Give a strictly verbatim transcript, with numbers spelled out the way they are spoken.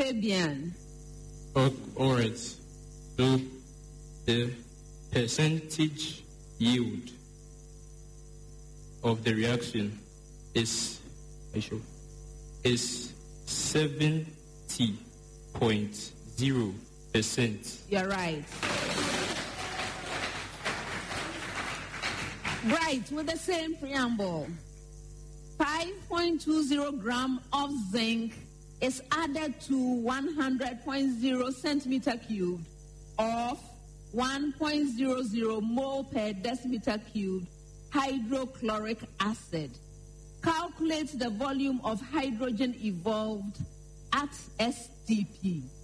Fabian. All right. So the percentage yield of the reaction is is seventy point zero percent. You're right. Right, with the same preamble. five point two zero gram of zinc is added to one hundred point zero centimeter cubed of one point zero zero mole per decimeter cubed hydrochloric acid. Calculate the volume of hydrogen evolved at S T P.